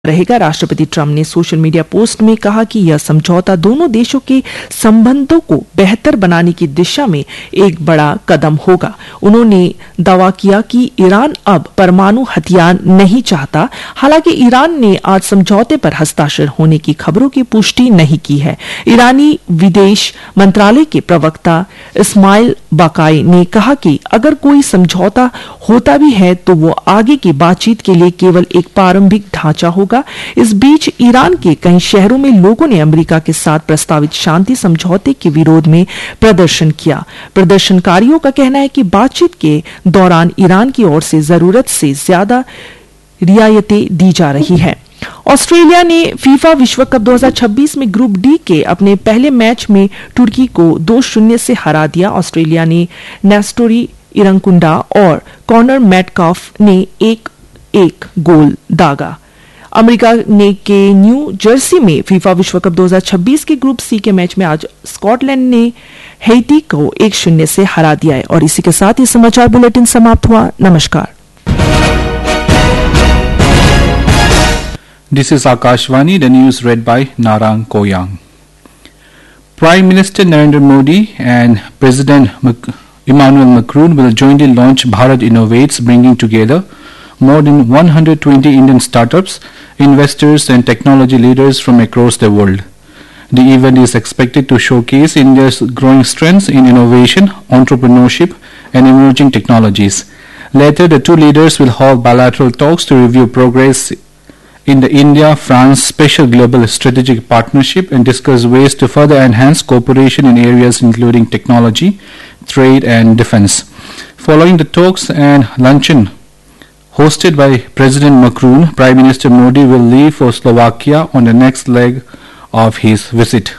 रहेगा। राष्ट्रपति ट्रंप ने सोशल मीडिया पोस्ट में कहा कि यह समझौता दोनों देशों के संबंधों को बेहतर बनाने की दिशा में एक बड़ा कदम होगा। उन्होंने दावा किया कि ईरान अब परमाणु हथियार नहीं चाहता। हालांकि ईरान ने आज समझौते पर हस्ताक्षर होने की खबरों की पुष्टि नहीं की है। ईरानी विदेश मंत्रालय के प्रवक्ता इस्माइल बाकाई ने कहा कि अगर कोई समझौता होता भी है तो वो आगे की बातचीत के लिए केवल एक प्रारंभिक ढांचा होगा। इस बीच ईरान के कई शहरों में लोगों ने अमेरिका के साथ प्रस्तावित शांति समझौते के विरोध में प्रदर्शन किया। प्रदर्शनकारियों का कहना है कि बातचीत के दौरान ईरान की ओर से जरूरत से ज्यादा रियायतें दी जा रही है। ऑस्ट्रेलिया ने फीफा विश्व कप 2026 में ग्रुप डी के अपने पहले मैच में तुर्की को 2-0 से हरा दिया। ऑस्ट्रेलिया ने नेस्टोरी इरंकुंडा और कॉनर मैटकाफ ने एक गोल दागा। अमेरिका ने के न्यू जर्सी में फीफा विश्व कप 2026 के ग्रुप सी के मैच में आज स्कॉटलैंड ने हैती को 1-0 से हरा दिया है। और इसी के साथ ये समाचार बुलेटिन समाप्त हुआ। नमस्कार। This is Akashvani, the news read by Narang Koyang. Prime Minister Narendra Modi and President Emmanuel Macron will jointly launch Bharat Innovates, bringing together more than 120 Indian startups, investors and technology leaders from across the world. The event is expected to showcase India's growing strengths in innovation, entrepreneurship and emerging technologies. Later, the two leaders will hold bilateral talks to review progress in the India-France Special Global Strategic Partnership and discuss ways to further enhance cooperation in areas including technology, trade and defense. Following the talks and luncheon hosted by President Macron, Prime Minister Modi will leave for Slovakia on the next leg of his visit.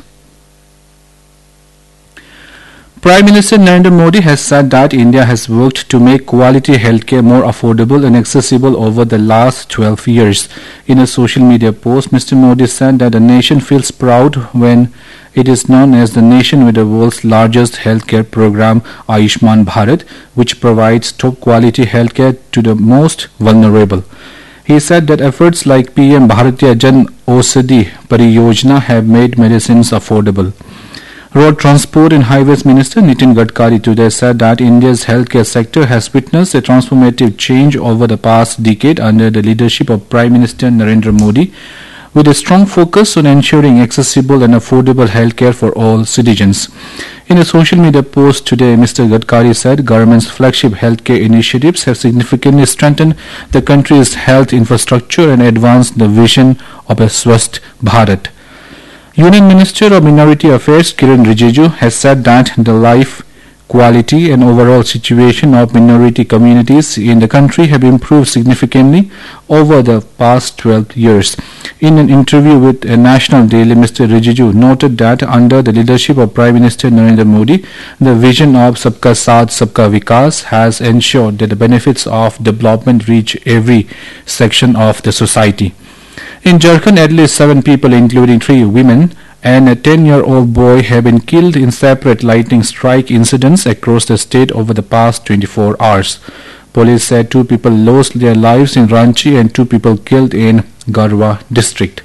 Prime Minister Narendra Modi has said that India has worked to make quality healthcare more affordable and accessible over the last 12 years. In a social media post, Mr. Modi said that the nation feels proud when it is known as the nation with the world's largest healthcare program, Ayushman Bharat, which provides top quality healthcare to the most vulnerable. He said that efforts like PM Bharatiya Jan Aushadhi Pariyojana have made medicines affordable. Road Transport and Highways Minister Nitin Gadkari today said that India's healthcare sector has witnessed a transformative change over the past decade under the leadership of Prime Minister Narendra Modi, with a strong focus on ensuring accessible and affordable healthcare for all citizens. In a social media post today, Mr. Gadkari said government's flagship healthcare initiatives have significantly strengthened the country's health infrastructure and advanced the vision of a Swasth Bharat. Union Minister of Minority Affairs Kiren Rijiju has said that the life, quality and overall situation of minority communities in the country have improved significantly over the past 12 years. In an interview with a national daily, Mr. Rijiju noted that under the leadership of Prime Minister Narendra Modi, the vision of Sabka Saath Sabka Vikas has ensured that the benefits of development reach every section of the society. In Jharkhand, at least 7 people, including 3 women and a 10-year-old boy, have been killed in separate lightning strike incidents across the state over the past 24 hours. Police said 2 people lost their lives in Ranchi and 2 people killed in Garhwa district.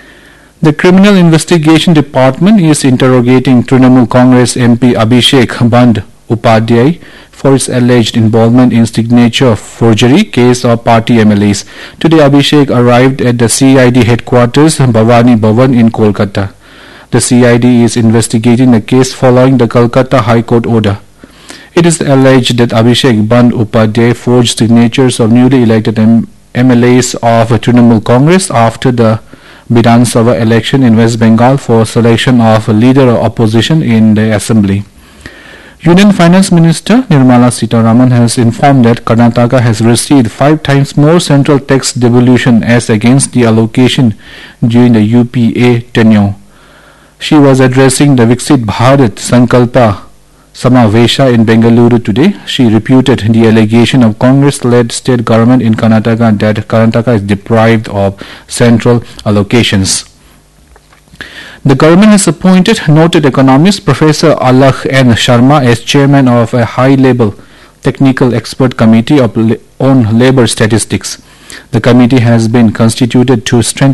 The Criminal Investigation Department is interrogating Trinamool Congress MP Abhishek Band Upadhyay for its alleged involvement in signature forgery case of party MLAs. Today, Abhishek arrived at the CID headquarters Bhavani Bhavan in Kolkata. The CID is investigating the case following the Kolkata High Court order. It is alleged that Abhishek Band Upadhyay forged signatures of newly elected MLAs of Trinamool Congress after the Vidhan Sabha election in West Bengal for selection of a leader of opposition in the assembly. Union Finance Minister Nirmala Sitharaman has informed that Karnataka has received 5 times more central tax devolution as against the allocation during the UPA tenure. She was addressing the Viksit Bharat Sankalpa Samavesha in Bengaluru today. She refuted the allegation of Congress-led state government in Karnataka that Karnataka is deprived of central allocations. The government has appointed noted economist Professor Alakh N. Sharma as chairman of a high-level technical expert committee on labor statistics. The committee has been constituted to strengthen